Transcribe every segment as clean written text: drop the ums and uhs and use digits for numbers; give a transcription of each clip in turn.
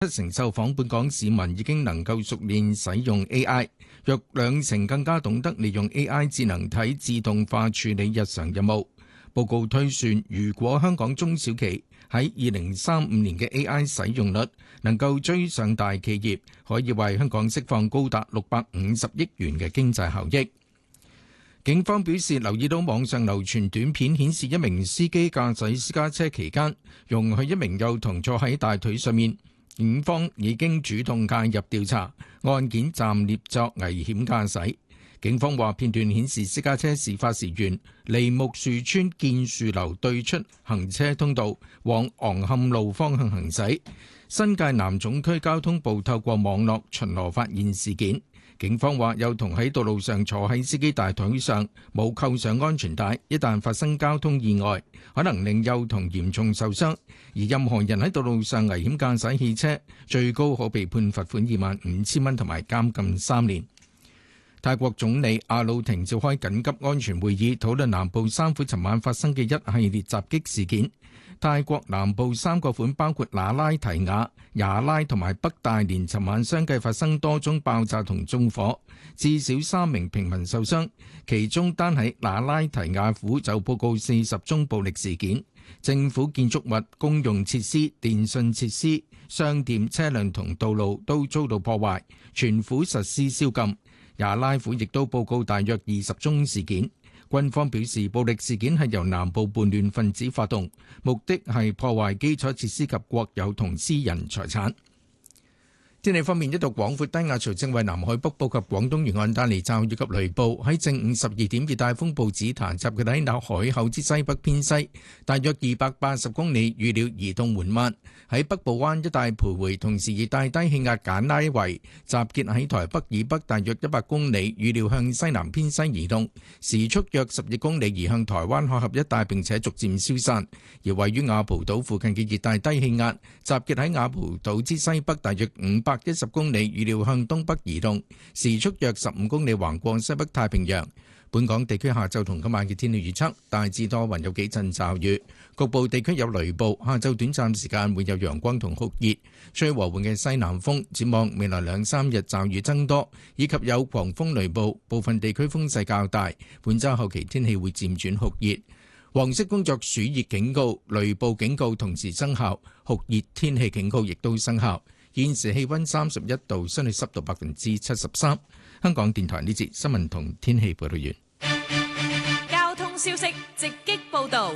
70%受訪本港市民已經能夠熟練使用 AI， 約20%更加懂得利用 AI 智能體自動化處理日常任務。報告推算，如果香港中小企喺2035年嘅 AI 使用率能夠追上大企業，可以為香港釋放高達650億元嘅經濟效益。警方表示，留意到網上流傳短片顯示一名司機駕駛私家車期間容許一名幼童坐喺大腿上面。警方已經主動介入調查，案件暫列作危險駕駛。警方話，片段顯示私家車事發時沿梨木樹村建樹樓對出行車通道往昂磡路方向行駛。新界南總區交通部透過網絡巡邏發現事件。警方話，幼童喺道路上坐喺司機大腿上，冇扣上安全帶，一旦發生交通意外，可能令幼童嚴重受傷。而任何人喺道路上危險駕駛汽車，最高可被判罰款25,000蚊同埋監禁3年。泰國總理阿魯廷召開緊急安全會議，討論南部三府尋晚發生嘅一系列襲擊事件。泰國南部3個府包括那拉提亞、雅拉同埋北大連，尋晚相繼發生多宗爆炸同縱火，至少3名平民受傷。其中單喺那拉提亞府就報告40宗暴力事件。政府建築物、公用設施、電信設施、商店、車輛同道路都遭到破壞，全府實施宵禁。雅拉府亦都報告大約20宗事件。軍方表示，暴力事件係由南部叛亂分子發動，目的係破壞基礎設施及國有同私人財產。天氣方面，一道廣闊低壓槽正為南海北部及廣東沿岸帶嚟驟雨及雷暴。喺正午12點，熱帶風暴紫檀集結喺海口之西北偏西，大約280公里，預料移動緩慢，喺北部灣一帶徘徊。同時，熱帶低氣壓簡拉維集結喺台北以北大約100公里，預料向西南偏西移動，時速約12公里，移向台灣海峽一帶，並且逐漸消散。而位於雅蒲島附近嘅熱帶低氣壓集結喺雅蒲島之西北大約510公里，預料向東北移動，時速約15公里，橫過西北太平洋。本港地區下晝同今晚嘅天氣預測，大致多雲，有幾陣驟雨，局部地區有雷暴。下晝短暫時間會有陽光同酷熱，吹和緩嘅西南風。展望未來2-3日驟雨增多，以及有狂風雷暴，部分地區風勢較大。本週後期天氣會漸轉酷熱。黃色工作暑熱警告、雷暴警告同時生效，酷熱天氣警告亦都生效。現時氣溫31度，相對濕度73%。香港電台呢節新聞同天氣報道完。 交通消息直擊報道。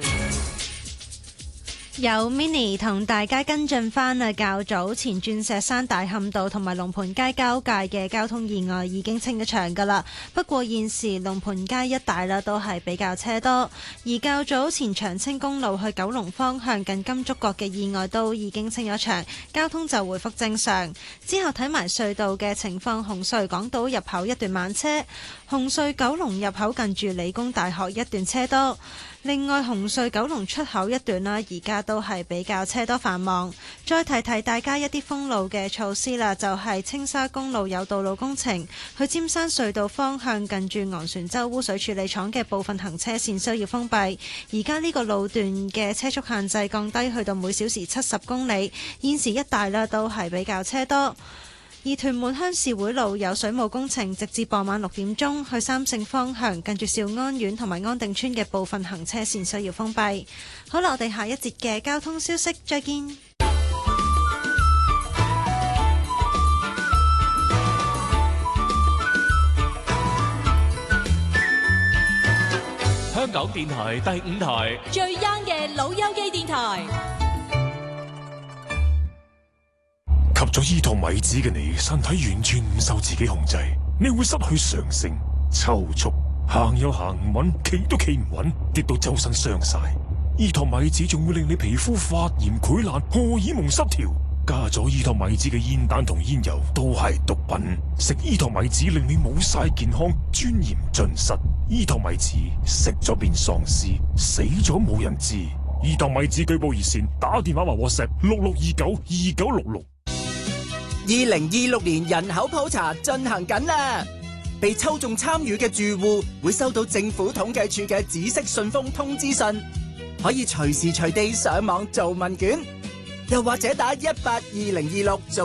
有 Mini 同大家跟進返啊，較早前鑽石山大磡道同埋龍盤街交界嘅交通意外已經清咗場㗎啦。不過現時龍盤街一帶啦都係比較車多，而較早前長青公路去九龍方向近金竹角嘅意外都已經清咗場，交通就回復正常。之後睇埋隧道嘅情況，紅隧港島入口一段慢車，紅隧九龍入口近住理工大學一段車多。另外，紅隧九龍出口一段啦，而家都係比較車多繁忙。再提提大家一啲封路嘅措施啦，就係青沙公路有道路工程，去尖山隧道方向近住昂船洲污水處理廠嘅部分行車線需要封閉。而家呢個路段嘅車速限制降低去到每小時70公里，現時一帶啦都係比較車多。而屯門鄉事會路有水務工程，直至傍晚6點鐘，去三聖方向近住兆安苑同埋安定村嘅部分行車線需要封閉。好啦，我哋下一節嘅交通消息再見。 香港電台第5台最 young 嘅老友記電台。 吸咗胰島米酯嘅你，身體完全唔受自己控制，你會失去常性、抽搐，行又行唔穩，企都企唔穩，跌到周身傷晒。胰島米酯仲會令你皮膚發炎、潰爛、荷爾蒙失調。加咗胰島米酯嘅煙彈同煙油都係毒品。食胰島米酯令你冇晒健康，尊嚴盡失。胰島米酯食咗變喪屍，死咗冇人知。胰島米酯舉報熱線，打電話或 WhatsApp 66292966。 2026年人口普查進行緊啦，被抽中參與嘅住戶會收到政府統計處嘅紫色信封通知信，可以隨時隨地上網做問卷。 又或者打182026